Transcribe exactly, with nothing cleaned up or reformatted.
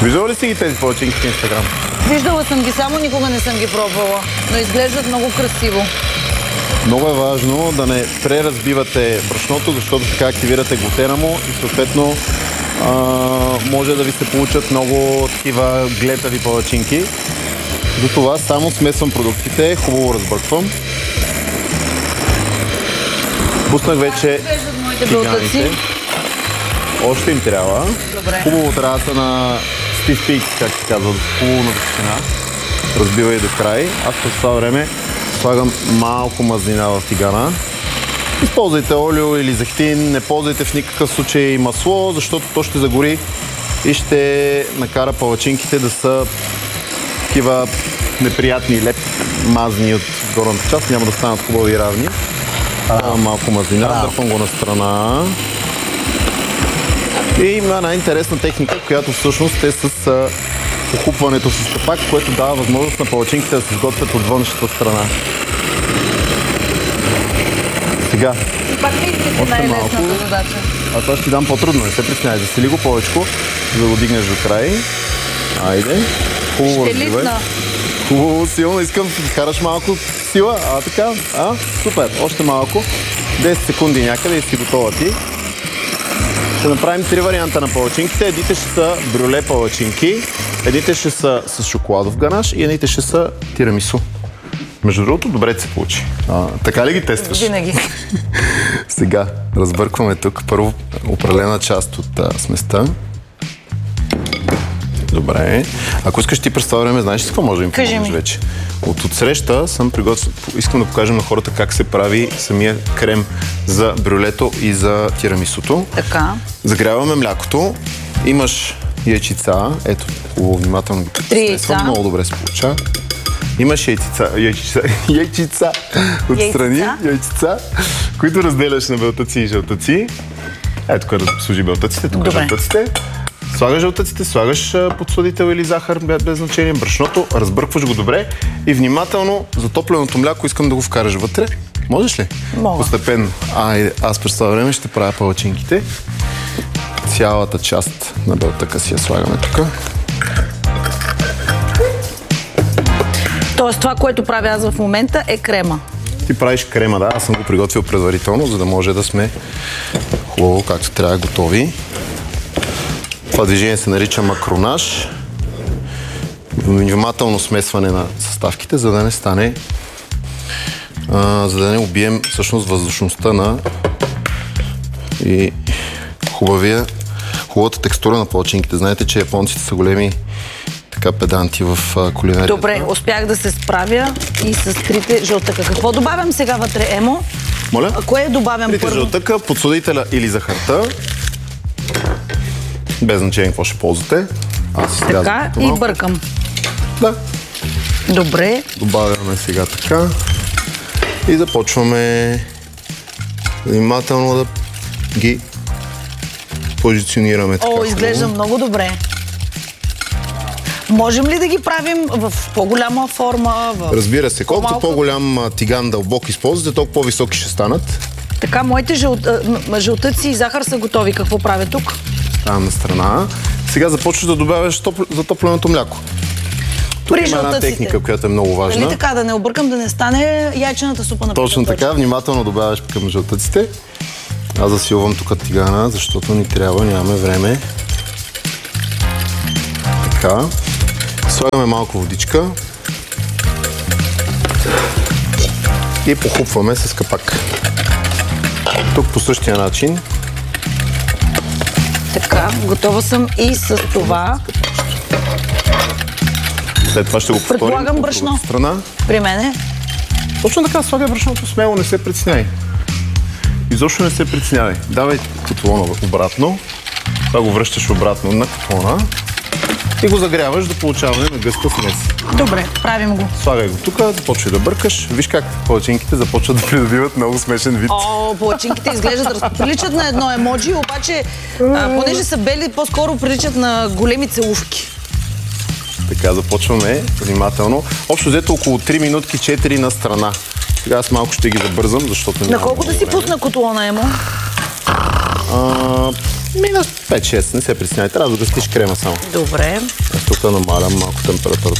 Виждала ли си ги тези палачинки в Инстаграм? Виждала съм ги, само никога не съм ги пробвала, но изглеждат много красиво. Много е важно да не преразбивате брашното, защото така активирате глутена му и съответно а, може да ви се получат много такива глетави палачинки. Затова само смесвам продуктите, хубаво разбърквам. Пуснах вече тиганите. Още им трябва. Добре. Хубаво трябва да са на стив пик, как се казва, хубаво на височина. Разбива и до край. Аз през това време слагам малко мазнина в тигана. Използвайте олио или зехтин, не ползвайте в никакъв случай масло, защото то ще загори и ще накара палачинките да са такива неприятни леп мазни от горната част, няма да станат хубави и равни. Давам малко мазнина, дърпам го на страна. И има една интересна техника, която всъщност е с а, охупването с капак, което дава възможност на палачинките да се сготвят от външната страна. Сега. Пак ли си най-лесната задача? А това ще ти дам по-трудно, не се притеснявай. Засили го повечко, за да го дигнеш до край. Айде. Хубаво разбивай. Хубаво, силно. Искам да караш малко сила. А, така. А, супер. Още малко. десет секунди някъде и си готова ти. Ще направим три варианта на палачинките. Едните ще са брюле палачинки, едните ще са с шоколадов ганаш и едните ще са тирамису. Между другото, добре ти се получи. А, така ли ги тестваш? Винаги. Сега разбъркваме тук първо определена част от а, сместа. Добре. Ако искаш ти през това време, знаеш ли какво може да им помогнеш вече? От отсреща съм приготвен, искам да покажем на хората как се прави самия крем за брюлето и за тирамисуто. Така. Загряваме млякото. Имаш яйчица. Ето, хубаво, внимателно ги смесвам. Много добре се получа. Имаш яйчица, яйчица, яйчица отстрани, яйчица. яйчица, които разделяш на белтъци и жълтъци. Ето, тук да служи белтъците, тук жълтъците. Слагаш жълтъците, слагаш подсладител или захар, без значение, брашното, разбъркваш го добре и внимателно затопленото мляко искам да го вкараш вътре. Можеш ли? Мога. Постепенно. А, аз през това време ще правя палачинките. Цялата част на белтъка си я слагаме тук. Тоест това, което правя аз в момента е крема. Ти правиш крема, да. Аз съм го приготвил предварително, за да може да сме хубаво, както трябва, готови. Това движение се нарича макронаж. Внимателно смесване на съставките, за да не стане, а, за да не убием всъщност въздушността на и хубавия, хубавата текстура на палачинките. Знаете, че японците са големи така педанти в кулинарията. Добре, успях да се справя и с трите жълтъка. Какво добавям сега вътре, Емо? Моля? А кое добавям трите първо? Трите жълтъка, подсладителя или захарта. Без значение какво ще ползвате. Аз така и бъркам. Да. Добре. Добавяме сега така. И започваме внимателно да ги позиционираме така. О, изглежда много добре. Можем ли да ги правим в по-голяма форма? В... Разбира се, колкото по-голям тиган дълбок използвате, толкова по-високи ще станат. Така, моите жълт... жълтъци и захар са готови. Какво правя тук? Ставам на страна. Сега започваш да добавяш топ... затопленото мляко. Тук При има една техника, която е много важна. Нали така, да не объркам, да не стане яйчената супа на Точно така, внимателно добавяш към жълтъците. Аз засилвам тук тигана, защото ни трябва, нямаме време. Така. Слагаме малко водичка. И похупваме с капак. Тук по същия начин. Така, готова съм и с това. След това ще го повторим. Предполагам брашно. Страна. При мене. Точно така, слагай брашното смело, не се притеснявай. Изобщо не се притеснявай. Давай котлона обратно. Това го връщаш обратно на котлона. И го загряваш до получаване на гъста смес. Добре, правим го. Слагай го тук, започвай да бъркаш. Виж как палачинките започват да придобиват много смешен вид. О, палачинките изглеждат, приличат на едно емоджи, обаче, а, понеже са бели, по-скоро приличат на големи целувки. Така, започваме внимателно. Общо взето около три минутки четири на страна. Сега аз малко ще ги забързам, защото на колко да си пусна котлона, Емо? А, Мина пет-шест, не се притеснявай. Трябва да гъстиш крема само. Добре. Тук намалям малко температурата.